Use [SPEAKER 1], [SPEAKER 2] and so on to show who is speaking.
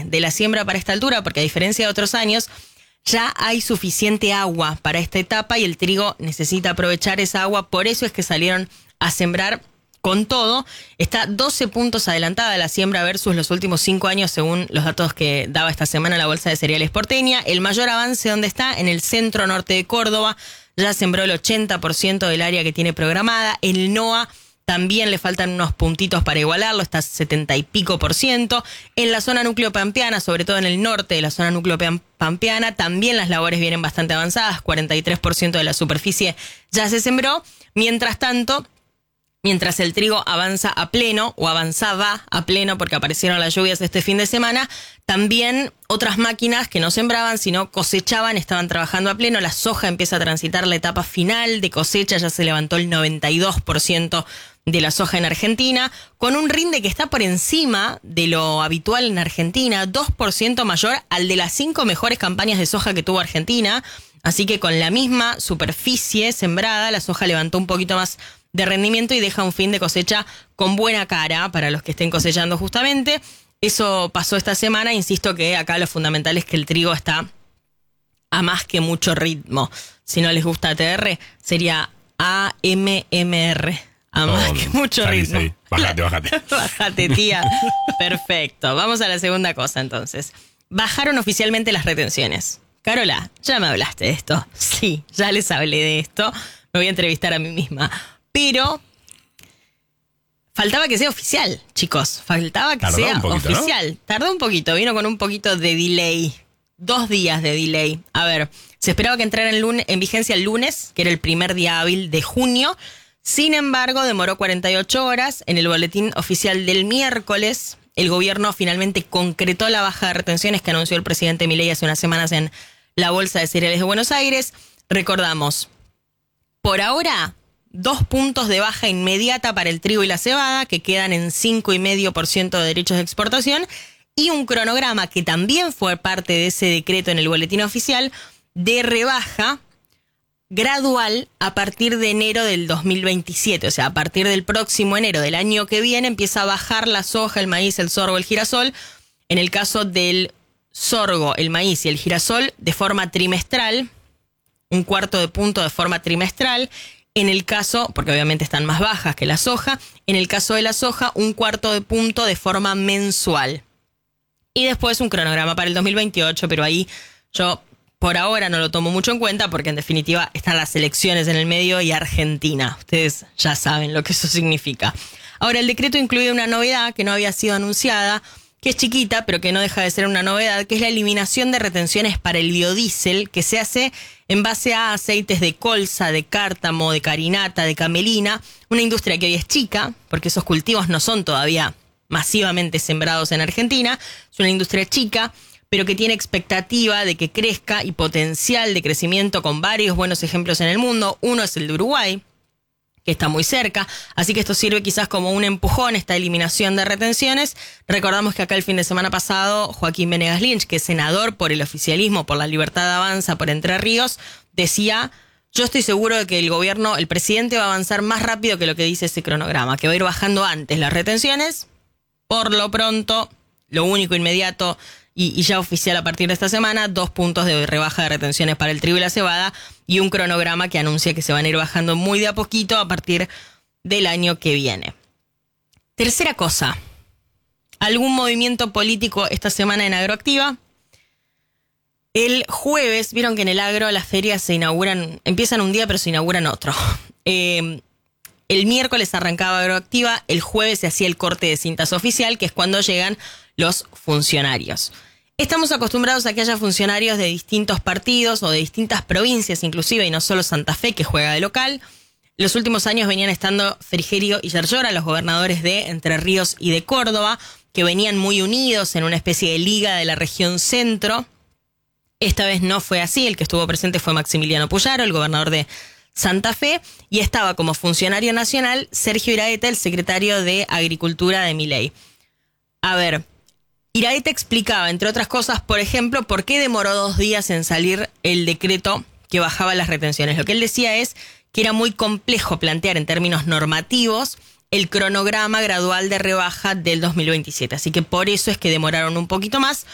[SPEAKER 1] de la siembra para esta altura, porque a diferencia de otros años, ya hay suficiente agua para esta etapa y el trigo necesita aprovechar esa agua. Por eso es que salieron a sembrar con todo. Está 12 puntos adelantada la siembra versus los últimos 5 años, según los datos que daba esta semana la Bolsa de Cereales porteña. El mayor avance, ¿dónde está? En el centro norte de Córdoba. Ya sembró el 80% del área que tiene programada. El NOA también le faltan unos puntitos para igualarlo, está 70 y pico %. En la zona núcleo pampeana, sobre todo en el norte de la zona núcleo pampeana, también las labores vienen bastante avanzadas, 43% de la superficie ya se sembró. Mientras tanto, mientras el trigo avanza a pleno, o avanzaba a pleno porque aparecieron las lluvias este fin de semana, también otras máquinas que no sembraban, sino cosechaban, estaban trabajando a pleno. La soja empieza a transitar la etapa final de cosecha, ya se levantó el 92% de la soja en Argentina, con un rinde que está por encima de lo habitual en Argentina, 2% mayor al de las 5 mejores campañas de soja que tuvo Argentina. Así que con la misma superficie sembrada, la soja levantó un poquito más de rendimiento y deja un fin de cosecha con buena cara para los que estén cosechando justamente. Eso pasó esta semana. Insisto que acá lo fundamental es que el trigo está a más que mucho ritmo. Si no les gusta ATR, sería AMMR. A más que mucho ritmo.
[SPEAKER 2] Sí. Bájate.
[SPEAKER 1] Bájate, tía. Perfecto. Vamos a la segunda cosa, entonces. Bajaron oficialmente las retenciones. Carola, ¿ya me hablaste de esto? Sí, ya les hablé de esto. Me voy a entrevistar a mí misma. Pero faltaba que sea oficial, chicos. Faltaba que sea oficial. ¿No? Tardó un poquito, vino con un poquito de delay. 2 días de delay. A ver, se esperaba que entrara en vigencia el lunes, que era el primer día hábil de junio. Sin embargo, demoró 48 horas. En el boletín oficial del miércoles, el gobierno finalmente concretó la baja de retenciones que anunció el presidente Milei hace unas semanas en la Bolsa de Cereales de Buenos Aires. Recordamos, por ahora, 2 puntos de baja inmediata para el trigo y la cebada, que quedan en 5,5% de derechos de exportación, y un cronograma que también fue parte de ese decreto en el boletín oficial de rebaja gradual a partir de enero del 2027. O sea, a partir del próximo enero del año que viene empieza a bajar la soja, el maíz, el sorgo, el girasol. En el caso del sorgo, el maíz y el girasol, de forma trimestral, 1/4 punto de forma trimestral. En el caso, porque obviamente están más bajas que la soja, en el caso de la soja, 1/4 punto de forma mensual. Y después un cronograma para el 2028, pero ahí yo por ahora no lo tomo mucho en cuenta porque en definitiva están las elecciones en el medio y Argentina. Ustedes ya saben lo que eso significa. Ahora, el decreto incluye una novedad que no había sido anunciada, que es chiquita, pero que no deja de ser una novedad, que es la eliminación de retenciones para el biodiesel, que se hace en base a aceites de colza, de cártamo, de carinata, de camelina, una industria que hoy es chica, porque esos cultivos no son todavía masivamente sembrados en Argentina, es una industria chica, pero que tiene expectativa de que crezca y potencial de crecimiento con varios buenos ejemplos en el mundo. Uno es el de Uruguay, que está muy cerca, así que esto sirve quizás como un empujón, esta eliminación de retenciones. Recordamos que acá el fin de semana pasado, Joaquín Venegas Lynch, que es senador por el oficialismo, por la Libertad Avanza, por Entre Ríos, decía: yo estoy seguro de que el presidente va a avanzar más rápido que lo que dice ese cronograma, que va a ir bajando antes las retenciones. Por lo pronto, lo único inmediato y ya oficial a partir de esta semana, 2 puntos de rebaja de retenciones para el trigo y la cebada y un cronograma que anuncia que se van a ir bajando muy de a poquito a partir del año que viene. Tercera cosa, ¿algún movimiento político esta semana en Agroactiva? El jueves, vieron que en el agro las ferias empiezan un día pero se inauguran otro. El miércoles arrancaba Agroactiva, el jueves se hacía el corte de cintas oficial, que es cuando llegan los funcionarios. Estamos acostumbrados a que haya funcionarios de distintos partidos o de distintas provincias inclusive, y no solo Santa Fe, que juega de local. Los últimos años venían estando Frigerio y Yarlora, los gobernadores de Entre Ríos y de Córdoba, que venían muy unidos en una especie de liga de la región centro. Esta vez no fue así, el que estuvo presente fue Maximiliano Puyaro, el gobernador de Santa Fe, y estaba como funcionario nacional Sergio Iraeta, el secretario de Agricultura de Milei. A ver, Iraeta explicaba, entre otras cosas, por ejemplo, por qué demoró 2 días en salir el decreto que bajaba las retenciones. Lo que él decía es que era muy complejo plantear en términos normativos el cronograma gradual de rebaja del 2027. Así que por eso es que demoraron un poquito más.